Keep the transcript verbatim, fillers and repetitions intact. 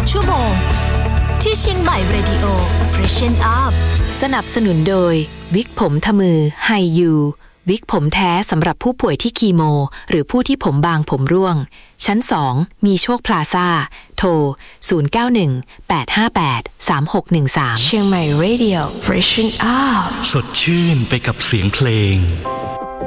ชั่วโมงที่เชียงใหม่ Radio Freshen Up สนับสนุนโดยวิกผมทมือไฮยูวิกผมแท้สำหรับผู้ป่วยที่คีโมหรือผู้ที่ผมบางผมร่วงชั้นสองมีโชคพลาซ่าโทรศูนย์ เก้า หนึ่ง แปด ห้า แปด สาม หก หนึ่ง สามเชียงใหม่ Radio Freshen Up สดชื่นไปกับเสียงเพลง